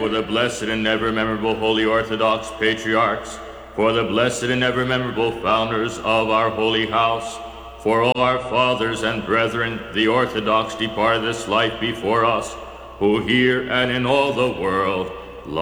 for the blessed and ever memorable Holy Orthodox Patriarchs, for the blessed and ever memorable founders of our holy house, for all our fathers and brethren, the Orthodox departed this life before us, who here and in all the world